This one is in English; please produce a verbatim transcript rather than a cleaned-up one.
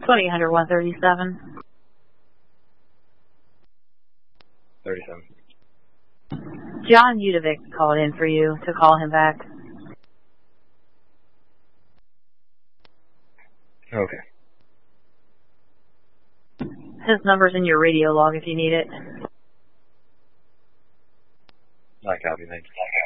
twenty hundred one thirty-seven. thirty-seven. John Udovic called in for you to call him back. Okay. His number's in your radio log if you need it. I copy, thank you.